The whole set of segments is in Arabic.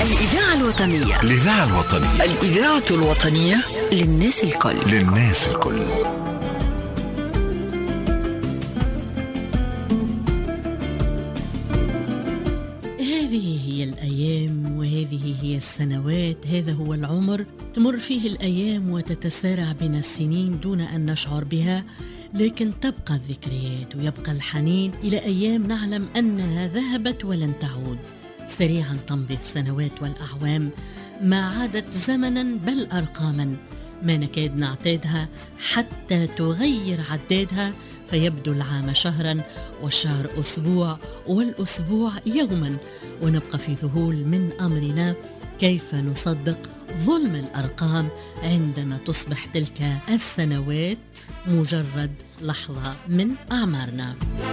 الإذاعة الوطنية. الإذاعة الوطنية. الإذاعة الوطنية للناس الكل. للناس الكل. هذه هي الأيام وهذه هي السنوات، هذا هو العمر. تمر فيه الأيام وتتسارع بنا السنين دون أن نشعر بها، لكن تبقى الذكريات ويبقى الحنين إلى أيام نعلم أنها ذهبت ولن تعود. سريعا تمضي السنوات والأعوام، ما عادت زمنا بل أرقاما، ما نكاد نعتادها حتى تغير عدادها، فيبدو العام شهرا والشهر أسبوع والأسبوع يوما، ونبقى في ذهول من أمرنا كيف نصدق ظلم الأرقام عندما تصبح تلك السنوات مجرد لحظة من أعمارنا.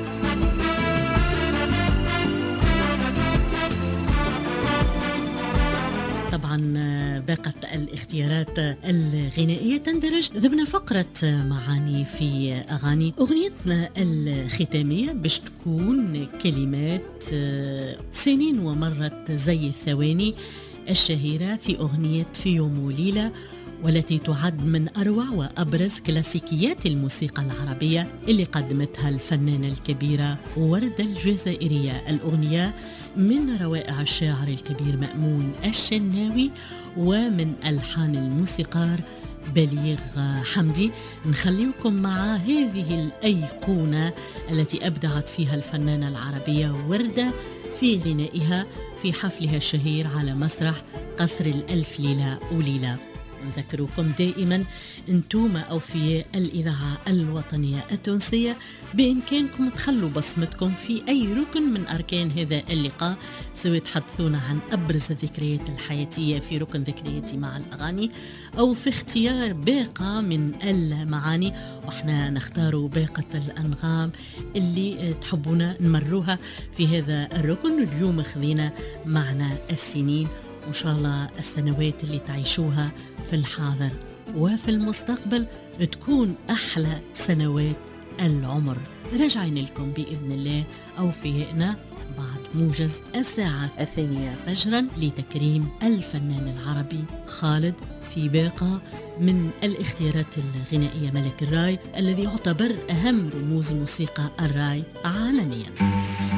طبعا باقة الاختيارات الغنائية تندرج ضمن فقرة معاني في أغاني. أغنيتنا الختامية باش تكون كلمات سنين ومرت زي الثواني الشهيرة في أغنية في يوم وليلة، والتي تعد من أروع وأبرز كلاسيكيات الموسيقى العربية اللي قدمتها الفنانة الكبيرة وردة الجزائرية. الأغنية من روائع الشاعر الكبير مأمون الشناوي ومن ألحان الموسيقار بليغ حمدي. نخليكم مع هذه الأيقونة التي أبدعت فيها الفنانة العربية وردة في غنائها في حفلها الشهير على مسرح قصر الألف ليلة وليلة. نذكركم دائما انتم أوفياء الإذاعة الوطنية التونسية بإمكانكم تخلوا بصمتكم في أي ركن من أركان هذا اللقاء، سواء تحدثونا عن أبرز الذكريات الحياتية في ركن ذكرياتي مع الأغاني، أو في اختيار باقة من المعاني، وإحنا نختار باقة الأنغام اللي تحبونا نمروها في هذا الركن. اليوم خذينا معنا السنين، وإن شاء الله السنوات اللي تعيشوها في الحاضر وفي المستقبل تكون أحلى سنوات العمر. راجعين لكم بإذن الله أوفيائنا بعد موجز الساعة 2 فجرا لتكريم الفنان العربي خالد في باقة من الاختيارات الغنائية ملك الراي، الذي يعتبر أهم رموز موسيقى الراي عالميا.